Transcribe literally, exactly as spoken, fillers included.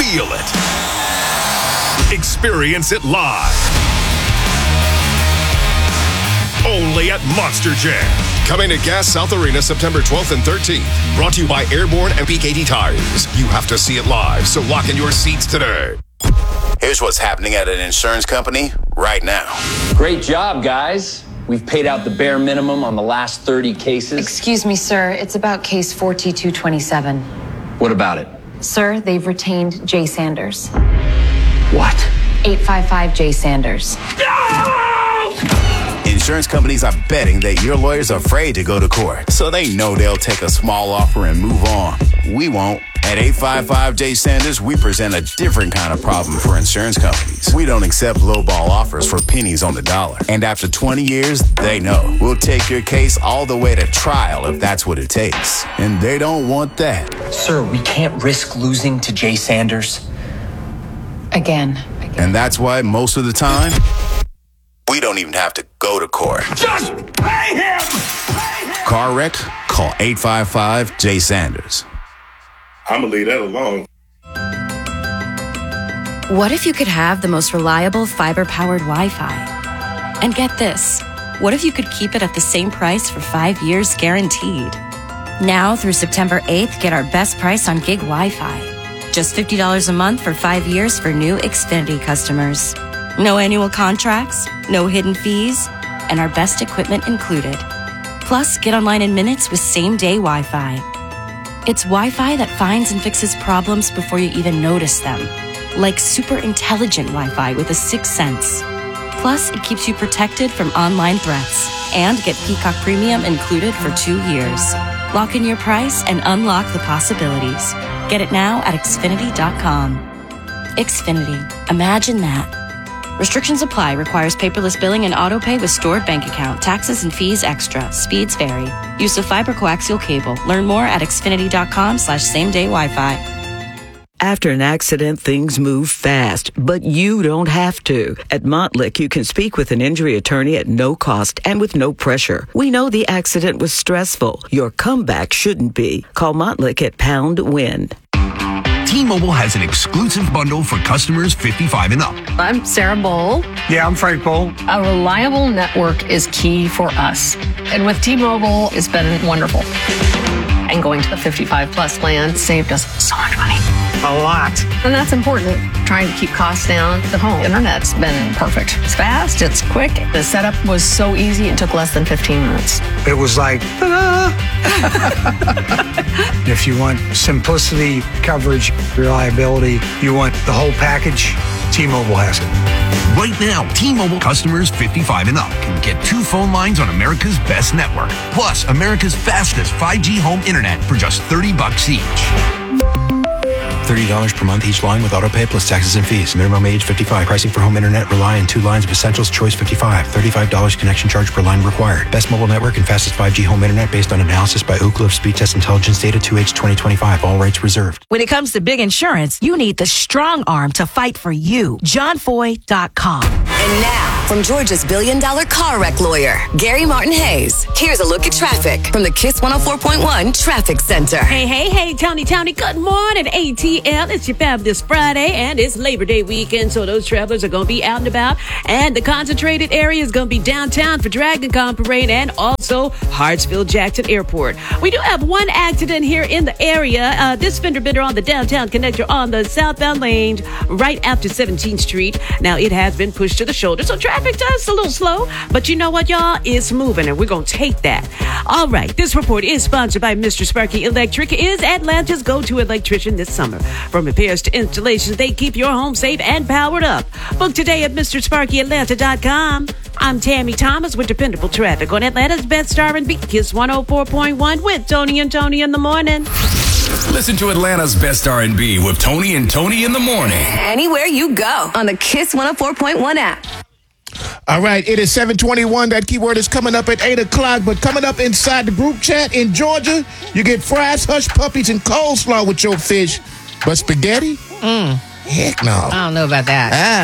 feel it. Experience it live. Only at Monster Jam. Coming to Gas South Arena September twelfth and thirteenth. Brought to you by Airborne and P K T Tires. You have to see it live, so lock in your seats today. Here's what's happening at an insurance company right now. Great job, guys. We've paid out the bare minimum on the last thirty cases. Excuse me, sir. It's about case four T two twenty-seven. What about it? Sir, they've retained Jay Sanders. What? eight five five Jay Sanders. Insurance companies are betting that your lawyer's afraid to go to court, so they know they'll take a small offer and move on. We won't. At eight five five Jay Sanders, we present a different kind of problem for insurance companies. We don't accept lowball offers for pennies on the dollar. And after twenty years, they know. We'll take your case all the way to trial if that's what it takes. And they don't want that. Sir, we can't risk losing to Jay Sanders. Again. Again. And that's why most of the time, we don't even have to go to court. Just pay him! Pay him! Car wreck? Call eight five five Jay Sanders. I'm going to leave that alone. What if you could have the most reliable fiber-powered Wi-Fi? And get this, what if you could keep it at the same price for five years guaranteed? Now through September eighth, get our best price on gig Wi-Fi. Just fifty dollars a month for five years for new Xfinity customers. No annual contracts, no hidden fees, and our best equipment included. Plus, get online in minutes with same-day Wi-Fi. It's Wi-Fi that finds and fixes problems before you even notice them. Like super intelligent Wi-Fi with a sixth sense. Plus, it keeps you protected from online threats. And get Peacock Premium included for two years. Lock in your price and unlock the possibilities. Get it now at Xfinity dot com. Xfinity. Imagine that. Restrictions apply. Requires paperless billing and auto-pay with stored bank account. Taxes and fees extra. Speeds vary. Use of fiber coaxial cable. Learn more at Xfinity dot com slash same day Wi-Fi. After an accident, things move fast, but you don't have to. At Montlick, you can speak with an injury attorney at no cost and with no pressure. We know the accident was stressful. Your comeback shouldn't be. Call Montlick at Pound Win. T-Mobile has an exclusive bundle for customers fifty-five and up. I'm Sarah Bowl. Yeah, I'm Frank Bowl. A reliable network is key for us. And with T-Mobile, it's been wonderful. And going to the fifty-five plus plan saved us so much money. A lot. And that's important. Trying to keep costs down. The home internet's been perfect. It's fast, it's quick. The setup was so easy, it took less than fifteen minutes. It was like, ta-da! If you want simplicity, coverage, reliability, you want the whole package, T-Mobile has it. Right now, T-Mobile customers fifty-five and up can get two phone lines on America's best network, plus America's fastest five G home internet for just thirty bucks each. thirty dollars per month each line with autopay plus taxes and fees. Minimum age fifty-five. Pricing for home internet rely on two lines of Essentials Choice fifty-five. thirty-five dollars connection charge per line required. Best mobile network and fastest five G home internet based on analysis by Ookla of Speed Test Intelligence Data two H twenty twenty-five. All rights reserved. When it comes to big insurance, you need the strong arm to fight for you. John Foy dot com. And now, from Georgia's billion dollar car wreck lawyer, Gary Martin Hayes, here's a look at traffic from the Kiss one oh four point one Traffic Center. Hey, hey, hey, Tony, Tony, good morning, A T L. It's your fabulous Friday, and it's Labor Day weekend, so those travelers are going to be out and about. And the concentrated area is going to be downtown for Dragon Con Parade and also Hartsfield-Jackson Airport. We do have one accident here in the area. Uh, this fender bender on the downtown connector on the southbound lane right after seventeenth street. Now, it has been pushed to the shoulder, so traffic does a little slow, but you know what, y'all? It's moving, and we're going to take that. All right, this report is sponsored by Mister Sparky Electric, is Atlanta's go-to electrician this summer. From repairs to installations, they keep your home safe and powered up. Book today at Mr Sparky Atlanta dot com. I'm Tammy Thomas with dependable traffic on Atlanta's best R and B, Kiss one oh four point one with Tony and Tony in the morning. Listen to Atlanta's best R and B with Tony and Tony in the morning. Anywhere you go on the Kiss one oh four point one app. All right, it is seven twenty-one. That keyword is coming up at eight o'clock. But coming up inside the group chat in Georgia, you get fries, hush puppies, and coleslaw with your fish. But spaghetti? Mm. Heck no. I don't know about that.